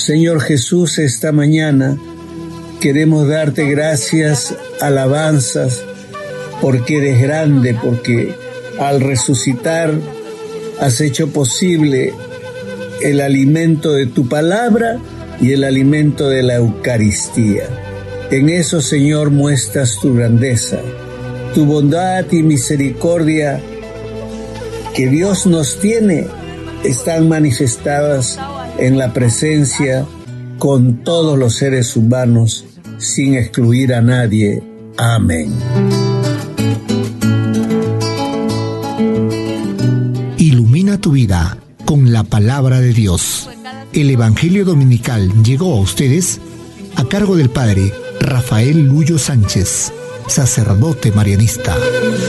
Señor Jesús, esta mañana queremos darte gracias, alabanzas, porque eres grande, porque al resucitar has hecho posible el alimento de tu palabra y el alimento de la Eucaristía. En eso, Señor, muestras tu grandeza, tu bondad y misericordia que Dios nos tiene, están manifestadas en la presencia con todos los seres humanos, sin excluir a nadie. Amén. Ilumina tu vida con la palabra de Dios. El Evangelio Dominical llegó a ustedes a cargo del Padre Rafael Luyo Sánchez, sacerdote marianista.